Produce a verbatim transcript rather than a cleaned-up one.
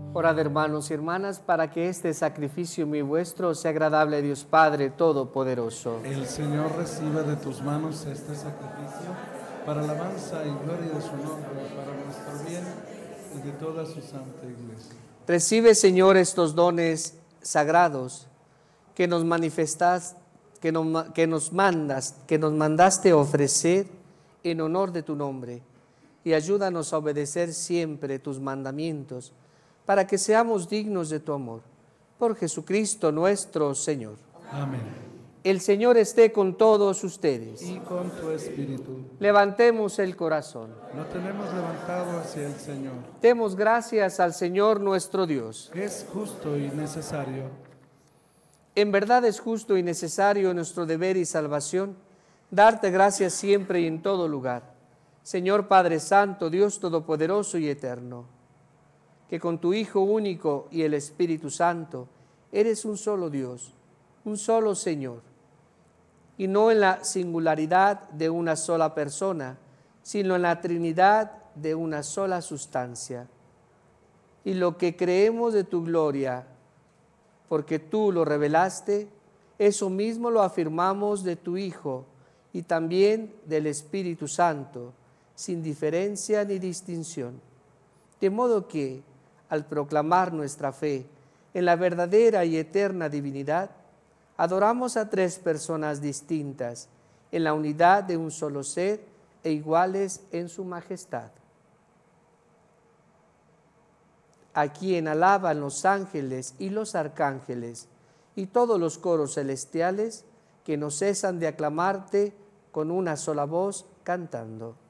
Orad, hermanos y hermanas, para que este sacrificio mío y vuestro sea agradable a Dios Padre Todopoderoso. El Señor reciba de tus manos este sacrificio para alabanza y gloria de su nombre, para nuestro bien y de toda su santa iglesia. Recibe, Señor, estos dones sagrados que nos manifestas, que nos, que nos mandas, que nos mandaste ofrecer en honor de tu nombre, y ayúdanos a obedecer siempre tus mandamientos, para que seamos dignos de tu amor. Por Jesucristo nuestro Señor. Amén. El Señor esté con todos ustedes. Y con tu espíritu. Levantemos el corazón. Lo tenemos levantado hacia el Señor. Demos gracias al Señor nuestro Dios. Es justo y necesario. En verdad es justo y necesario nuestro deber y salvación, darte gracias siempre y en todo lugar. Señor Padre Santo, Dios Todopoderoso y Eterno, que con tu Hijo único y el Espíritu Santo eres un solo Dios, un solo Señor, y no en la singularidad de una sola persona, sino en la Trinidad de una sola sustancia. Y lo que creemos de tu gloria, porque tú lo revelaste, eso mismo lo afirmamos de tu Hijo y también del Espíritu Santo, sin diferencia ni distinción. De modo que, al proclamar nuestra fe en la verdadera y eterna divinidad, adoramos a tres personas distintas, en la unidad de un solo ser e iguales en su majestad. A quien alaban los ángeles y los arcángeles y todos los coros celestiales que no cesan de aclamarte con una sola voz cantando.